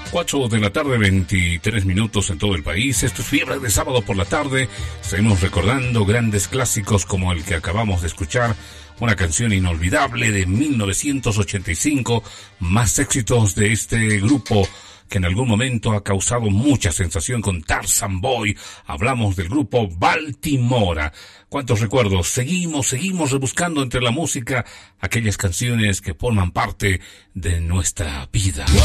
4 de la tarde, 23 minutos en todo el país. Esto es Fiebre de Sábado por la tarde. Seguimos recordando grandes clásicos como el que acabamos de escuchar, una canción inolvidable de 1985, más éxitos de este grupo que en algún momento ha causado mucha sensación con Tarzan Boy. Hablamos del grupo Baltimora. ¿Cuántos recuerdos? Seguimos rebuscando entre la música aquellas canciones que forman parte de nuestra vida.